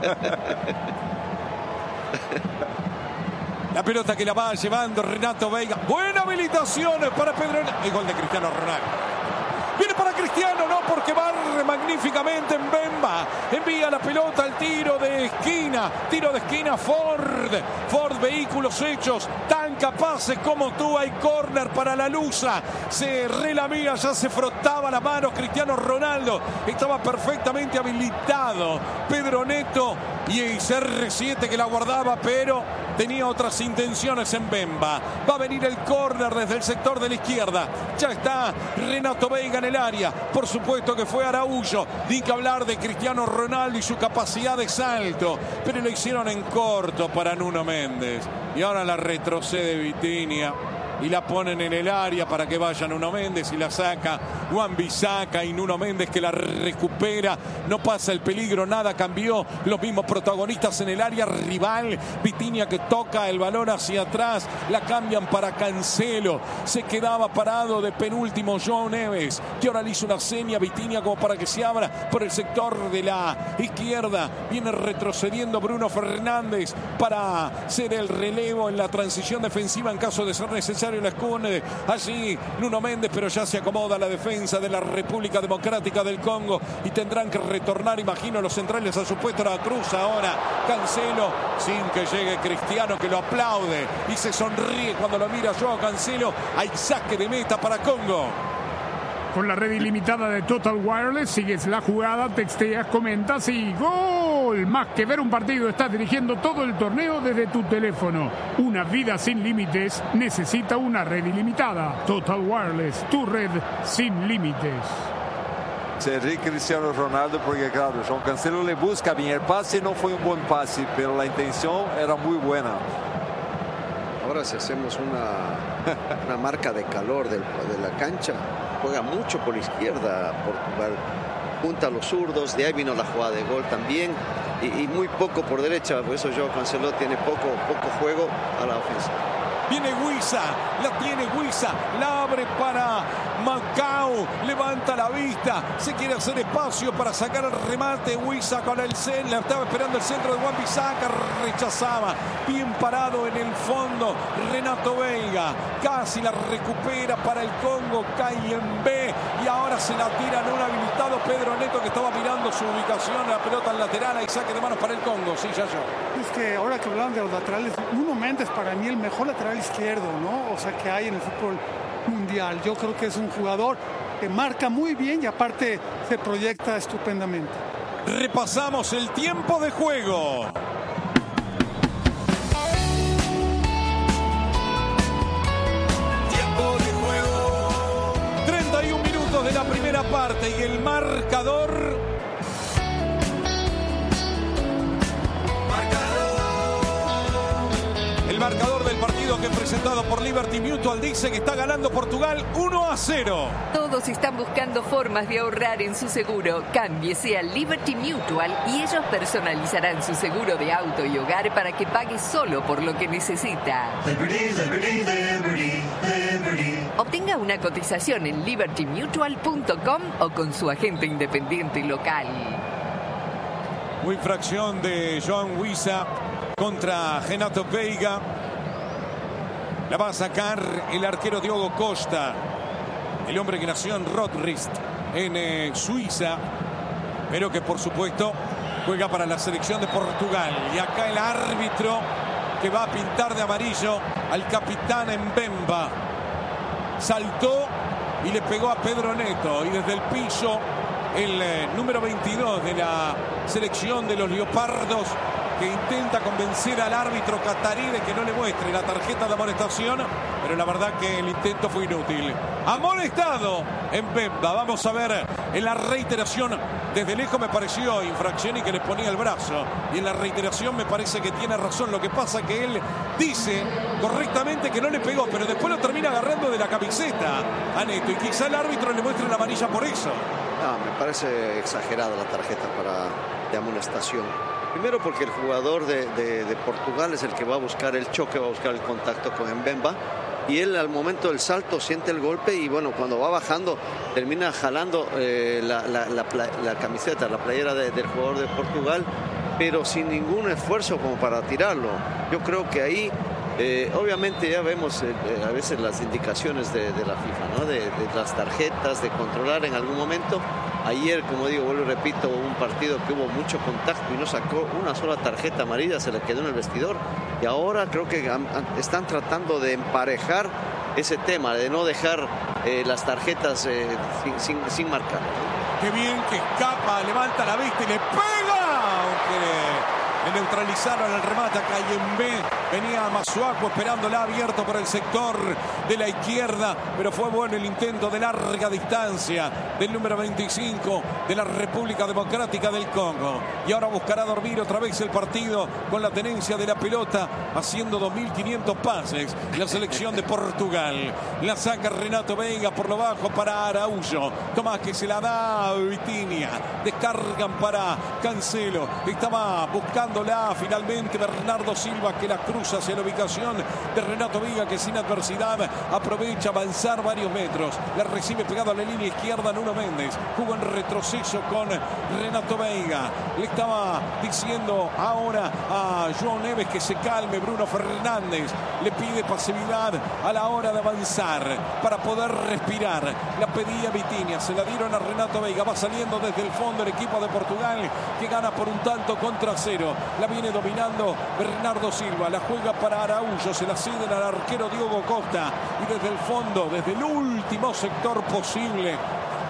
La pelota que la va llevando Renato Veiga. Buena habilitación para Pedro. El gol de Cristiano Ronaldo. Viene para Cristiano, no, porque barre magníficamente en Bemba. Envía la pelota al tiro de esquina. Tiro de esquina Ford, vehículos hechos tan capaces como tú. Hay córner para la Lusa. Se relamía, ya se frotaba la mano Cristiano Ronaldo. Estaba perfectamente habilitado Pedro Neto y CR7 que la guardaba, pero tenía otras intenciones en Bemba. Va a venir el córner desde el sector de la izquierda. Ya está Renato Veiga en el área. Por supuesto que fue Araújo. Ni que hablar de Cristiano Ronaldo y su capacidad de salto. Pero lo hicieron en corto para Nuno Méndez. Y ahora la retrocede Vitinha. Y la ponen en el área para que vaya Nuno Méndez y la saca Wan-Bissaka, y Nuno Méndez que la recupera. No pasa el peligro, nada cambió. Los mismos protagonistas en el área rival. Vitinha que toca el balón hacia atrás. La cambian para Cancelo. Se quedaba parado de penúltimo João Neves, que ahora le hizo una seña a Vitinha como para que se abra por el sector de la izquierda. Viene retrocediendo Bruno Fernández para ser el relevo en la transición defensiva en caso de ser necesario. La esconde allí Nuno Méndez, pero ya se acomoda la defensa de la República Democrática del Congo y tendrán que retornar, imagino, los centrales a su puesto. La cruz ahora Cancelo, sin que llegue Cristiano, que lo aplaude y se sonríe cuando lo mira Joao Cancelo. Hay saque de meta para Congo. Con la red ilimitada de Total Wireless, sigues la jugada, texteas, comentas y ¡gol! Más que ver un partido, estás dirigiendo todo el torneo desde tu teléfono. Una vida sin límites necesita una red ilimitada. Total Wireless, tu red sin límites. Sería Cristiano Ronaldo, porque claro, João Cancelo le busca bien. El pase no fue un buen pase, pero la intención era muy buena. Ahora si hacemos una marca de calor de la cancha, juega mucho por la izquierda Portugal. Junta a los zurdos, de ahí vino la jugada de gol también, y muy poco por derecha, por eso João Cancelo tiene poco juego a la ofensiva. Viene Wissa, la tiene Wissa, la abre para Macao, levanta la vista, se quiere hacer espacio para sacar el remate. Wissa con el la estaba esperando el centro de Wan-Bissaka, rechazaba, bien parado en el fondo Renato Veiga, casi la recupera para el Congo, cae en B y ahora se la tira en un habilitado Pedro Neto, que estaba mirando su ubicación, la pelota al lateral, hay saque de manos para el Congo. Sí, ya yo. Es que ahora que hablaban de los laterales, Nuno Méndez para mí el mejor lateral izquierdo, ¿no? O sea, que hay en el fútbol mundial. Yo creo que es un jugador que marca muy bien y aparte se proyecta estupendamente. Repasamos el tiempo de juego. Tiempo de juego. 31 minutos de la primera parte y el marcador. El marcador del partido que presentado por Liberty Mutual dice que está ganando Portugal 1-0. Todos están buscando formas de ahorrar en su seguro. Cámbiese a Liberty Mutual y ellos personalizarán su seguro de auto y hogar para que pague solo por lo que necesita. Liberty, Liberty, Liberty, Liberty. Obtenga una cotización en libertymutual.com o con su agente independiente local. Infracción de João Wissa contra Renato Veiga. La va a sacar el arquero Diogo Costa, el hombre que nació en Rotterdam, en Suiza, pero que por supuesto juega para la selección de Portugal. Y acá el árbitro que va a pintar de amarillo al capitán Mbemba. Saltó y le pegó a Pedro Neto, y desde el piso el número 22 de la selección de los Leopardos, que intenta convencer al árbitro catarí de que no le muestre la tarjeta de amonestación, pero la verdad que el intento fue inútil. Amonestado en Mbemba. Vamos a ver en la reiteración. Desde lejos me pareció infracción y que le ponía el brazo, y en la reiteración me parece que tiene razón. Lo que pasa que él dice correctamente que no le pegó, pero después lo termina agarrando de la camiseta a Neto, y quizá el árbitro le muestre la amarilla por eso. No, me parece exagerada la tarjeta de amonestación. Primero porque el jugador de Portugal es el que va a buscar el choque, va a buscar el contacto con Mbemba, y él al momento del salto siente el golpe, y bueno, cuando va bajando termina jalando la camiseta, la playera del jugador de Portugal, pero sin ningún esfuerzo como para tirarlo. Yo creo que ahí obviamente ya vemos a veces las indicaciones de la FIFA, ¿no? de las tarjetas, de controlar en algún momento. Ayer, como digo, vuelvo y repito, hubo un partido que hubo mucho contacto y no sacó una sola tarjeta amarilla, se le quedó en el vestidor, y ahora creo que están tratando de emparejar ese tema, de no dejar las tarjetas sin marcar. Qué bien que escapa, levanta la vista y le pega, aunque le neutralizaron el remate acá y en B. Venía Masuaku esperándola abierto por el sector de la izquierda, pero fue bueno el intento de larga distancia del número 25 de la República Democrática del Congo. Y ahora buscará dormir otra vez el partido con la tenencia de la pelota, haciendo 2.500 pases la selección de Portugal. La saca Renato Veiga por lo bajo para Araújo. Tomás, que se la da a Vitinha. Descargan para Cancelo. Estaba buscándola finalmente Bernardo Silva, que la cruza hacia la ubicación de Renato Veiga, que sin adversidad aprovecha avanzar varios metros. La recibe pegado a la línea izquierda Nuno Méndez. Jugó en retroceso con Renato Veiga. Le estaba diciendo ahora a João Neves que se calme. Bruno Fernández le pide pasividad a la hora de avanzar para poder respirar. La pedía Vitinha, se la dieron a Renato Veiga. Va saliendo desde el fondo el equipo de Portugal, que gana por un tanto contra cero. La viene dominando Bernardo Silva. La juega para Araújo, se la ceden al arquero Diogo Costa, y desde el fondo, desde el último sector posible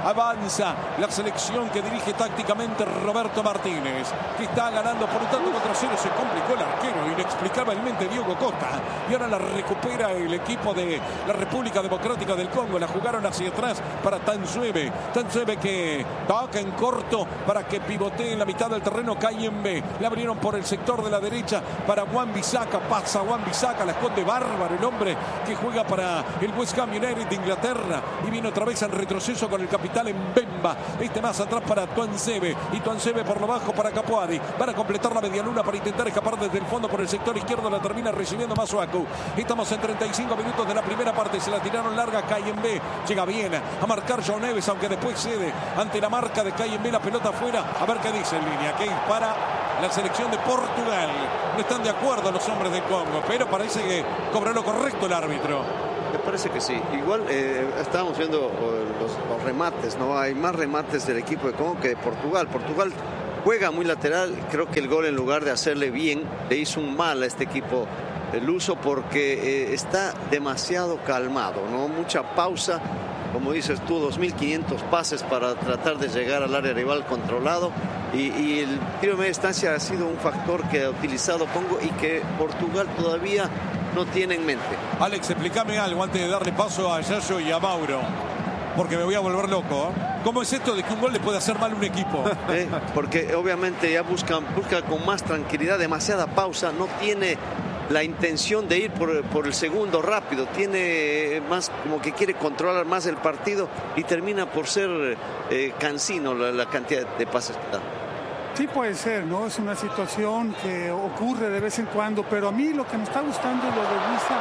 Avanza la selección que dirige tácticamente Roberto Martínez, que está ganando por un tanto contra cero. Se complicó el arquero inexplicablemente Diogo Costa, y ahora la recupera el equipo de la República Democrática del Congo. La jugaron hacia atrás para Tanzuebe que toca en corto para que pivotee en la mitad del terreno. Kayembe la abrieron por el sector de la derecha para Wan-Bissaka. Pasa Wan-Bissaka, la esconde bárbaro el hombre que juega para el West Ham United de Inglaterra, y viene otra vez en retroceso con el capitán Mbemba. Más atrás para Tuanzebe, y Tuanzebe por lo bajo para Capuadi. Van a completar la medialuna para intentar escapar desde el fondo por el sector izquierdo. La termina recibiendo Masuaku. Estamos en 35 minutos de la primera parte. Se la tiraron larga. Kayembe llega bien a marcar João Neves, aunque después cede ante la marca de Kayembe. La pelota afuera. A ver qué dice en línea. Que para la selección de Portugal. No están de acuerdo los hombres de Congo, pero parece que cobró lo correcto el árbitro. Me parece que sí. Igual estábamos viendo los remates, ¿no? Hay más remates del equipo de Congo que de Portugal. Portugal juega muy lateral. Creo que el gol, en lugar de hacerle bien, le hizo un mal a este equipo luso, porque está demasiado calmado, ¿no? Mucha pausa. Como dices tú, 2.500 pases para tratar de llegar al área rival controlado. Y el tiro de media distancia ha sido un factor que ha utilizado Congo y que Portugal todavía no tiene en mente. Alex, explícame algo antes de darle paso a Yayo y a Mauro, porque me voy a volver loco, ¿eh? ¿Cómo es esto de que un gol le puede hacer mal a un equipo? Porque obviamente ya busca con más tranquilidad, demasiada pausa, no tiene la intención de ir por el segundo rápido, tiene más como que quiere controlar más el partido, y termina por ser cansino la cantidad de pases que da. Sí, puede ser, ¿no? Es una situación que ocurre de vez en cuando, pero a mí lo que me está gustando es lo de Wissa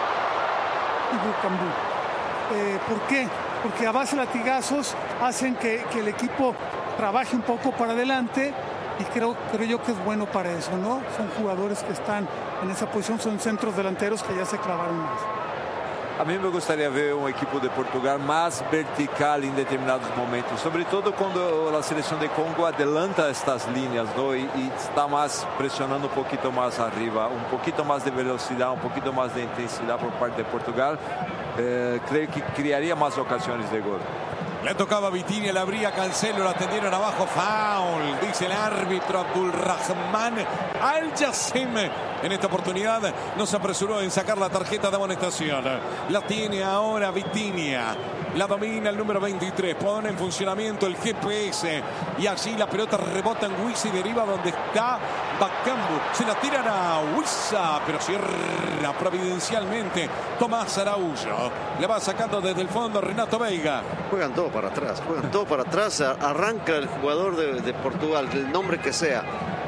y Bucambú. ¿Por qué? Porque a base de latigazos hacen que el equipo trabaje un poco para adelante, y creo yo que es bueno para eso, ¿no? Son jugadores que están en esa posición, son centros delanteros que ya se clavaron más. A mí me gustaría ver un equipo de Portugal más vertical en determinados momentos, sobre todo cuando la selección de Congo adelanta estas líneas, ¿no? y está más presionando un poquito más arriba, un poquito más de velocidad, un poquito más de intensidad por parte de Portugal. Creo que crearía más ocasiones de gol. Le tocaba a Vitinha, la abría Cancelo, la tendieron abajo, foul, dice el árbitro Abdulrahman Al-Jassim. En esta oportunidad no se apresuró en sacar la tarjeta de amonestación. La tiene ahora Vitinha. La domina el número 23. Pone en funcionamiento el GPS. Y allí la pelota rebota en Wissa y deriva donde está Bakambu. Se la tiran a Wissa, pero cierra providencialmente Tomás Araújo. Le va sacando desde el fondo Renato Veiga. Juegan todo para atrás. Arranca el jugador de Portugal, el nombre que sea.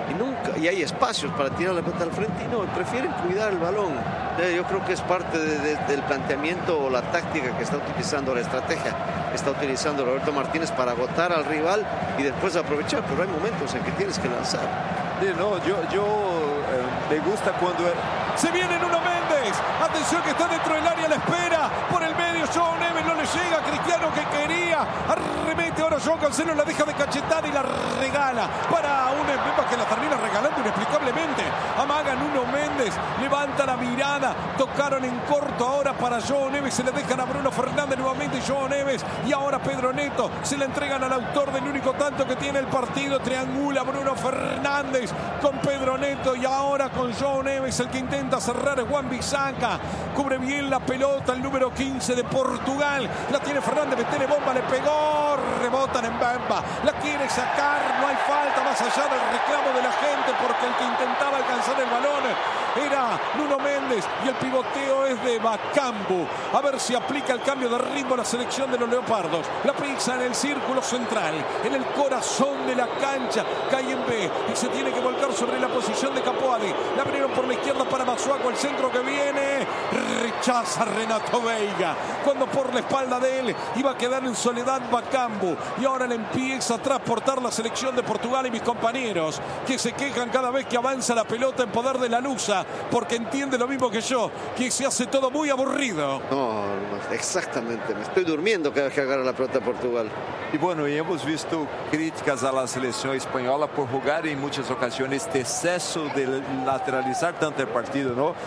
Y hay espacios para tirar la pelota al frente, y no, prefieren cuidar el balón. Yo creo que es parte del planteamiento o la táctica que está utilizando, la estrategia que está utilizando Roberto Martínez para agotar al rival y después aprovechar, pero hay momentos en que tienes que lanzar. Sí, no, yo me gusta cuando... Se viene Nuno Méndez, atención que está dentro del área, la espera, por el medio João Neves, no le llega, Cristiano que quería, arremete ahora João Cancelo, la deja de cachetar y la regala para un Mbemba que la termina regalando inexplicablemente. Amaga Nuno Méndez, levanta la mirada, tocaron en corto ahora para João Neves, se le dejan a Bruno Fernández nuevamente, João Neves, y ahora Pedro Neto, se la entregan al autor del único tanto que tiene el partido, triangula Bruno Fernández con Pedro Neto, y ahora con João Neves, el que intenta cerrar es Wan-Bissaka, cubre bien la pelota el número 15 de Portugal, la tiene Fernández, mete bomba, le pegó, rebotan en Mbemba, la quiere sacar, no hay falta más allá del reclamo de la gente, porque el que intentaba alcanzar el balón era Nuno Méndez y el pivoteo es de Bakambu. A ver si aplica el cambio de ritmo la selección de los leopardos. La pisa en el círculo central, en el corazón de la cancha, Kayembe, y se tiene que volcar sobre la posición de Capuadi. La abrieron por la izquierda para Masuaku, el centro que viene, rechaza Renato Veiga, cuando por la espalda de él iba a quedar en soledad Bakambu, y ahora le empieza a transportar la selección de Portugal, y mis compañeros que se quejan cada vez que avanza la pelota en poder de la Lusa, porque entiende lo mismo que yo, que se hace todo muy aburrido. No, exactamente, me estoy durmiendo cada vez que agarra la pelota Portugal. Y bueno, y hemos visto críticas a la selección española por jugar en muchas ocasiones de exceso de lateralizar tanto el partido, ¿no?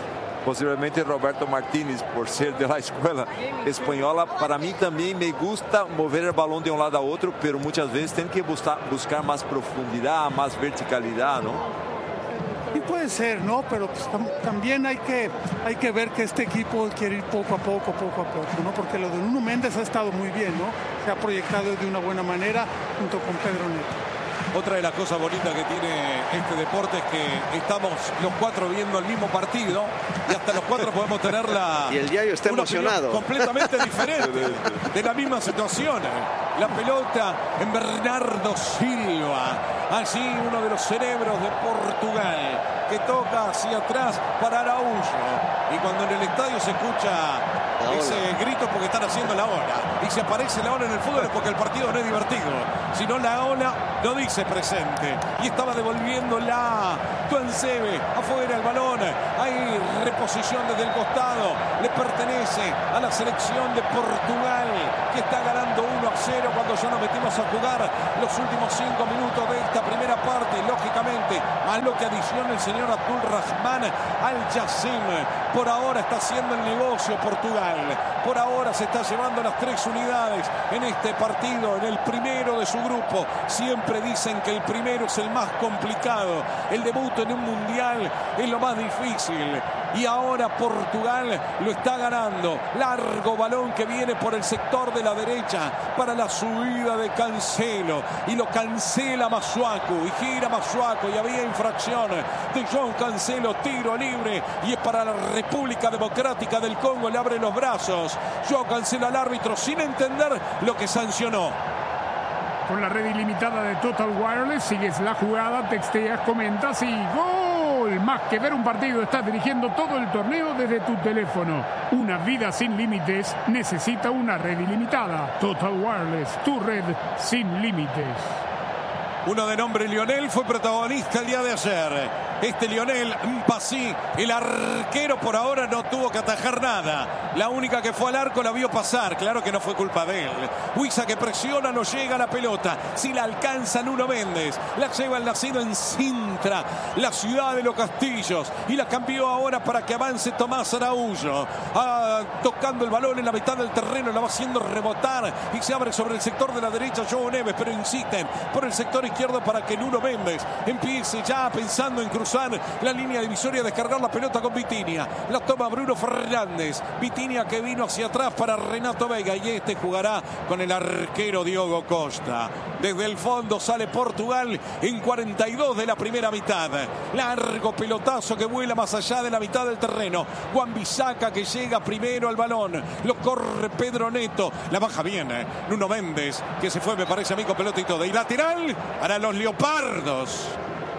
Possivelmente Roberto Martínez, por ser de la escuela espanhola. Para mim também me gusta mover o balão de um lado a outro, pero muitas vezes tem que buscar más profundidad, más verticalidad, ¿no? Y puede ser, ¿no? Pero pues, también hay que ver que este equipo quiere ir poco a poco, ¿no? Porque lo de Nuno Méndez ha estado muy bien, ¿no? Se ha proyectado de una buena manera junto con Pedro Neto. Otra de las cosas bonitas que tiene este deporte es que estamos los cuatro viendo el mismo partido y hasta los cuatro podemos tener y el diario está emocionado, completamente diferente de la misma situación. La pelota en Bernardo Silva, allí uno de los cerebros de Portugal, que toca hacia atrás para Araújo. Y cuando en el estadio se escucha ese grito porque están haciendo la ola, y se aparece la ola en el fútbol es porque el partido no es divertido, sino la ola no dice presente. Y estaba devolviendo la Tuanzebe afuera el balón. Hay reposición desde el costado, le pertenece a la selección de Portugal, que está ganando 1-0 cuando ya nos metimos a jugar los últimos 5 minutos de esta primera parte. Lógicamente, a lo que adiciona el señor Abdulrahman Al-Jassim. Por ahora está haciendo el negocio Portugal. Por ahora se está llevando las 3 unidades en este partido, en el primero de su grupo. Siempre dicen que el primero es el más complicado. El debut en un mundial es lo más difícil. Y ahora Portugal lo está ganando. Largo balón que viene por el sector de la derecha para la subida de Cancelo. Y lo cancela Masuaku. Y gira Masuaku. Y había infracción de João Cancelo. Tiro libre. Y es para la República Democrática del Congo. Le abre los brazos João Cancelo al árbitro sin entender lo que sancionó. Con la red ilimitada de Total Wireless sigues la jugada, texteas, comentas y ¡gol! Más que ver un partido, estás dirigiendo todo el torneo desde tu teléfono. Una vida sin límites necesita una red ilimitada. Total Wireless, tu red sin límites. Uno de nombre Lionel fue protagonista el día de ayer. Este Lionel Mpassi, el arquero, por ahora no tuvo que atajar nada. La única que fue al arco la vio pasar. Claro que no fue culpa de él. Huiza que presiona, no llega a la pelota. Si la alcanza Nuno Méndez, la lleva el nacido en Sintra, la ciudad de los castillos, y la cambió ahora para que avance Tomás Araújo. Tocando el balón en la mitad del terreno, la va haciendo rebotar y se abre sobre el sector de la derecha João Neves, pero insisten por el sector izquierdo para que Nuno Méndez empiece ya pensando en cruzar la línea divisoria, descargar la pelota con Vitinha. La toma Bruno Fernández. Vitinha que vino hacia atrás para Renato Veiga, y este jugará con el arquero Diogo Costa. Desde el fondo sale Portugal en 42 de la primera mitad. Largo pelotazo que vuela más allá de la mitad del terreno. Wan-Bissaka que llega primero al balón. Lo corre Pedro Neto. La baja bien Nuno Méndez, que se fue, me parece a mí, con pelota y todo. Y lateral para los Leopardos.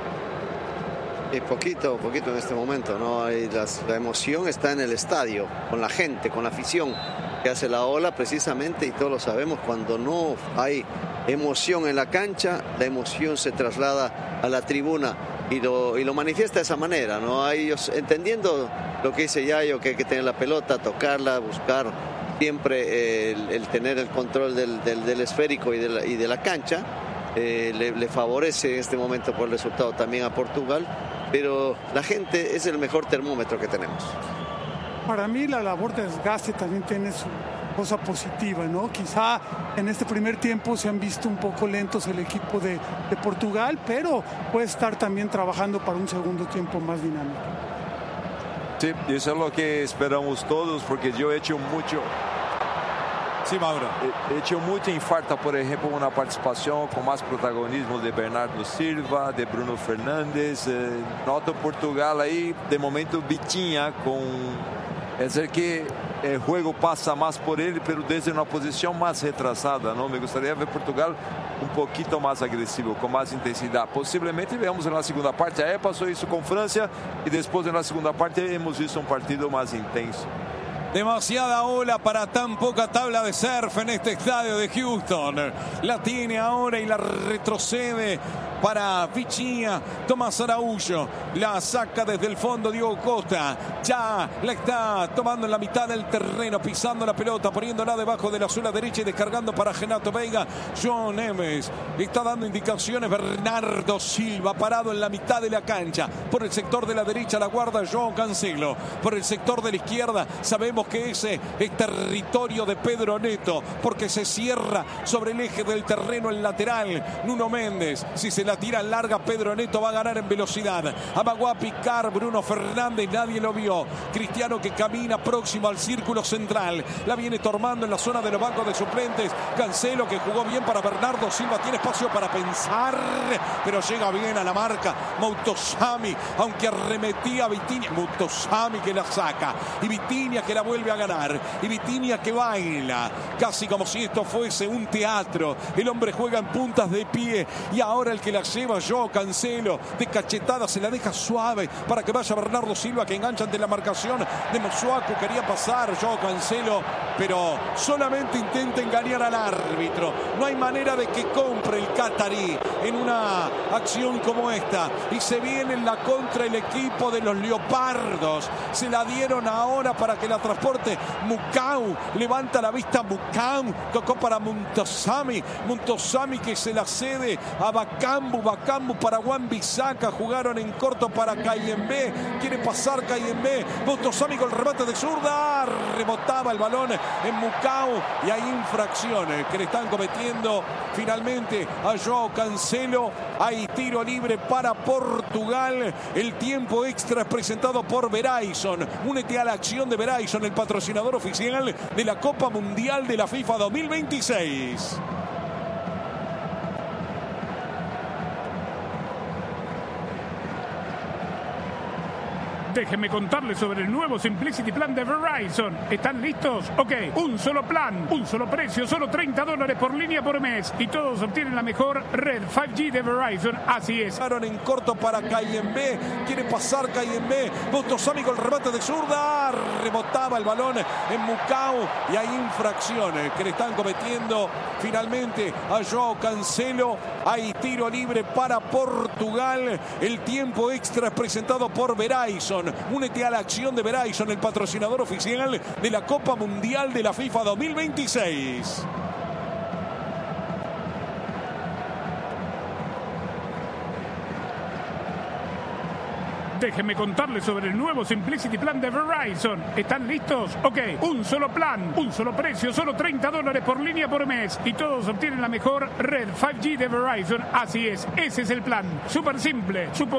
Y poquito en este momento, ¿no? La emoción está en el estadio, con la gente, con la afición que hace la ola precisamente, y todos lo sabemos, cuando no hay emoción en la cancha, la emoción se traslada a la tribuna y lo manifiesta de esa manera, ¿no? A ellos, entendiendo lo que dice Yayo, que hay que tener la pelota, tocarla, buscar siempre el tener el control del esférico y de la cancha. Le favorece en este momento por el resultado también a Portugal, pero la gente es el mejor termómetro que tenemos. Para mí la labor de desgaste también tiene su cosa positiva, ¿no? Quizá en este primer tiempo se han visto un poco lentos el equipo de Portugal, pero puede estar también trabajando para un segundo tiempo más dinámico. Sí, eso es lo que esperamos todos, porque yo he hecho mucho. Sí, Mauro. He hecho mucho en falta, por ejemplo, una participación con más protagonismo de Bernardo Silva, de Bruno Fernández. Noto Portugal ahí, de momento Vitinha, es decir, que el juego pasa más por él, pero desde una posición más retrasada, ¿no? Me gustaría ver Portugal un poquito más agresivo, con más intensidad. Posiblemente veamos en la segunda parte. Ahí pasó eso con Francia, y después en la segunda parte hemos visto un partido más intenso. Demasiada ola para tan poca tabla de surf en este estadio de Houston. La tiene ahora y la retrocede para Vitinha. Tomás Araújo la saca desde el fondo Diogo Costa. Ya la está tomando en la mitad del terreno, pisando la pelota, poniéndola debajo de la suela derecha y descargando para Renato Veiga. João Neves está dando indicaciones. Bernardo Silva parado en la mitad de la cancha. Por el sector de la derecha la guarda João Cancelo. Por el sector de la izquierda sabemos que ese es territorio de Pedro Neto, porque se cierra sobre el eje del terreno el lateral Nuno Méndez. Si se la tira larga, Pedro Neto va a ganar en velocidad. Amagó a picar Bruno Fernández, nadie lo vio. Cristiano, que camina próximo al círculo central, la viene tomando en la zona de los bancos de suplentes. Cancelo, que jugó bien para Bernardo Silva, tiene espacio para pensar, pero llega bien a la marca Moutosami, aunque arremetía a Vitinha. Moutosami que la saca, y Vitinha que la vuelve a ganar, y Vitinha que baila, casi como si esto fuese un teatro. El hombre juega en puntas de pie, y ahora el que la lleva João Cancelo, de cachetada, se la deja suave para que vaya Bernardo Silva, que engancha ante la marcación de Masuaku. Quería pasar João Cancelo, pero solamente intenta engañar al árbitro. No hay manera de que compre el catarí en una acción como esta, y se viene en la contra el equipo de los Leopardos. Se la dieron ahora para que la transporte Mukau. Levanta la vista Mukau, tocó para Montosami, que se la cede a Bakambu para Wan-Bissaka. Jugaron en corto para Kayembe, quiere pasar Kayembe. Montosami con el remate de zurda, rebotaba el balón en Mukau, y hay infracciones que le están cometiendo finalmente a João Cancelo. Hay tiro libre para Portugal. El tiempo extra es presentado por Verizon. Únete a la acción de Verizon, el patrocinador oficial de la Copa Mundial de la FIFA 2026. Déjenme contarles sobre el nuevo Simplicity Plan de Verizon. ¿Están listos? Ok, un solo plan, un solo precio, solo $30 por línea por mes. Y todos obtienen la mejor red 5G de Verizon. Así es. En corto para Kayembe, quiere pasar Kayembe. Montosami con el remate de zurda, rebotaba el balón en Mukau, y hay infracciones que le están cometiendo finalmente a João Cancelo. Hay tiro libre para Portugal. El tiempo extra es presentado por Verizon. Únete a la acción de Verizon, el patrocinador oficial de la Copa Mundial de la FIFA 2026. Déjenme contarles sobre el nuevo Simplicity Plan de Verizon. ¿Están listos? Ok, un solo plan, un solo precio, solo $30 por línea por mes. Y todos obtienen la mejor red 5G de Verizon. Así es, ese es el plan. Súper simple,